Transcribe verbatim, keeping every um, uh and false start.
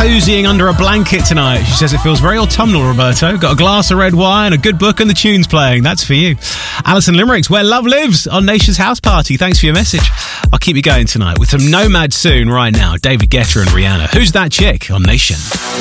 cozying under a blanket tonight. She says it feels very autumnal, Roberto. Got a glass of red wine, a good book and the tunes playing. That's for you. Alison Limericks, Where Love Lives on Nation's House Party. Thanks for your message. I'll keep you going tonight with some Nomad Soon right now. David Guetta and Rihanna. Who's That Chick on Nation?